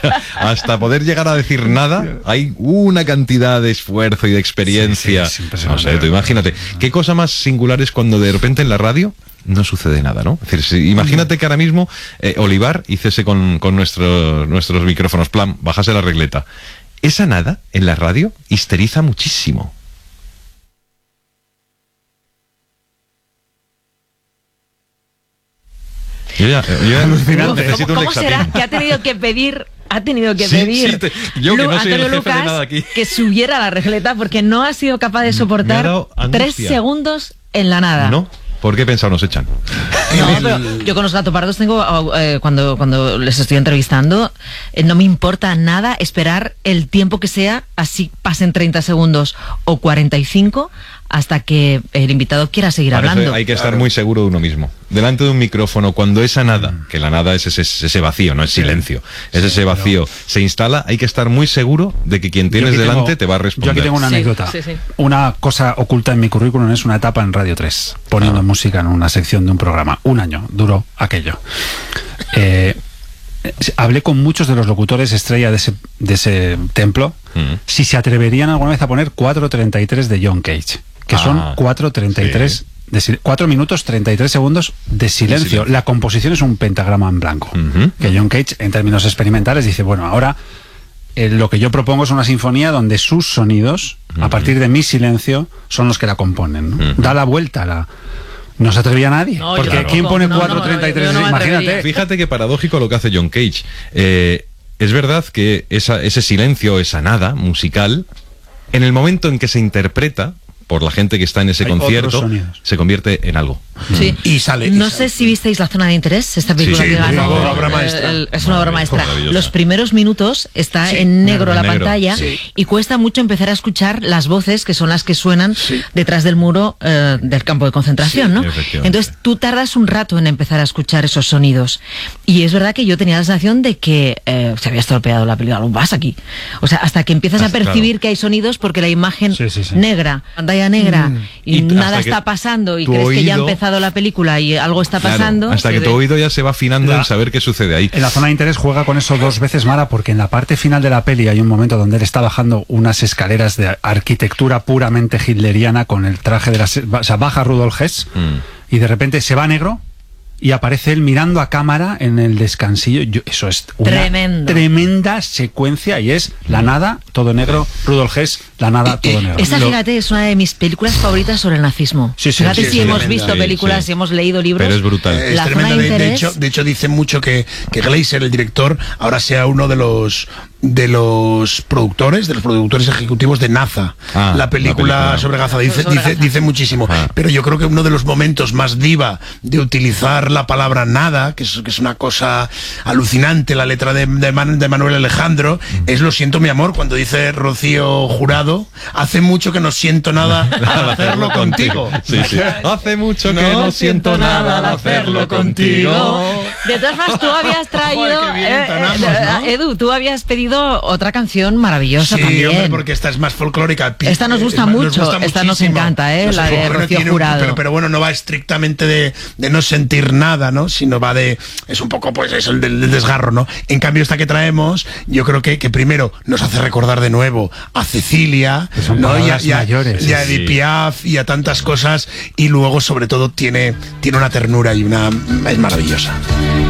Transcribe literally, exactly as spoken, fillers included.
hasta poder llegar a decir nada, hay una cantidad de esfuerzo y de experiencia. Sí, sí, no sé, tú imagínate, qué cosa más singular es cuando de repente en la radio no sucede nada, ¿no? Es decir, si, imagínate que ahora mismo eh, Olivar hiciese con, con nuestro, nuestros micrófonos, plan, bajase la regleta. Esa nada en la radio histeriza muchísimo. Yo ya, yo ya necesito ¿Cómo, un ¿Cómo será que ha tenido que pedir, ha tenido que sí, pedir sí, te, yo que no soy Antonio el jefe Lucas de nada aquí, que subiera la regleta porque no ha sido capaz de soportar tres segundos en la nada? No. ¿Por qué pensado nos echan? No, pero yo con los gatopardos tengo, eh, cuando, cuando les estoy entrevistando, eh, no me importa nada esperar el tiempo que sea, así pasen treinta segundos o cuarenta y cinco, hasta que el invitado quiera seguir Para hablando. Hay que estar muy seguro de uno mismo. Delante de un micrófono, cuando esa nada, que la nada es ese, ese vacío, no es silencio, es sí, ese vacío, pero... se instala, hay que estar muy seguro de que quien tienes delante tengo, te va a responder. Yo aquí tengo una sí, anécdota. Sí, sí. Una cosa oculta en mi currículum es una etapa en Radio tres, poniendo ah. música en una sección de un programa. Un año duró aquello. Eh, hablé con muchos de los locutores estrella de ese, de ese templo, mm. si se atreverían alguna vez a poner cuatro treinta y tres de John Cage, que ah, son cuatro treinta y tres... Sí. De cuatro minutos treinta y tres segundos de silencio. silencio. La composición es un pentagrama en blanco. Uh-huh. Que John Cage, en términos experimentales, dice, bueno, ahora eh, lo que yo propongo es una sinfonía donde sus sonidos, uh-huh. a partir de mi silencio, son los que la componen, ¿no? Uh-huh. Da la vuelta a la... No se atrevía nadie. No, porque claro. ¿quién pone cuatro treinta y tres? No, no, imagínate. Fíjate qué paradójico lo que hace John Cage. Eh, es verdad que esa, ese silencio, esa nada musical, en el momento en que se interpreta por la gente que está en ese Hay concierto, se convierte en algo. Sí. Y sale. Y no sale. sé si visteis La Zona de Interés, esta película sí, sí, que ganó. Una obra maestra. El, es una obra maestra. Los primeros minutos está sí, en negro la negro. pantalla sí. y cuesta mucho empezar a escuchar las voces que son las que suenan sí. detrás del muro eh, del campo de concentración, sí, ¿no? Entonces tú tardas un rato en empezar a escuchar esos sonidos. Y es verdad que yo tenía la sensación de que eh, se había estropeado la película. Vas aquí. O sea, hasta que empiezas hasta, a percibir claro. que hay sonidos porque la imagen sí, sí, sí. negra, pantalla negra, mm. y, y nada está pasando y crees oído... que ya ha empezado la película y algo está pasando. Claro, hasta que ve... tu oído ya se va afinando la... en saber qué sucede ahí. En La Zona de Interés juega con eso dos veces, Mara, porque en la parte final de la peli hay un momento donde él está bajando unas escaleras de arquitectura puramente hitleriana con el traje de la... O sea, baja Rudolf Hess mm. y de repente se va negro y aparece él mirando a cámara en el descansillo. Yo, eso es una Tremendo. tremenda secuencia y es la nada, todo negro, Rudolf Hess, la nada, todo negro. Esa, fíjate, es una de mis películas favoritas sobre el nazismo. Sí, sí, fíjate sí, si hemos tremenda, visto películas, sí, sí. si hemos leído libros. Pero es brutal. Eh, es tremenda. De, de, hecho, de hecho, dicen mucho que, que Glazer, el director, ahora sea uno de los de los productores, de los productores ejecutivos de NASA. Ah, la, película la película sobre Gaza. Dice, sobre dice, Gaza. dice muchísimo. Ah. Pero yo creo que uno de los momentos más diva de utilizar la palabra nada, que es, que es una cosa alucinante, la letra de, de, Man, de Manuel Alejandro, mm. es Lo siento mi amor, cuando dice Rocío Jurado, hace mucho que no siento nada al hacerlo contigo. Sí, sí. Hace mucho que no, no siento nada al hacerlo contigo. De todas formas, tú habías traído, Joder, bien, eh, ¿no? Edu, tú habías pedido otra canción maravillosa sí, también. Hombre, porque esta es más folclórica. Esta nos gusta nos mucho, gusta esta nos encanta, ¿eh? No sé, la de Rocío tiene, Jurado. Pero, pero bueno, no va estrictamente de, de no sentir nada, ¿no? Sino va de... Es un poco, pues, eso, el del, del desgarro, ¿no? En cambio, esta que traemos, yo creo que, que primero nos hace recordar de nuevo a Cecilia, ¿no? Y a, y, a, mayores, y a Edith sí. Piaf y a tantas cosas, y luego, sobre todo, tiene, tiene una ternura y una... es maravillosa.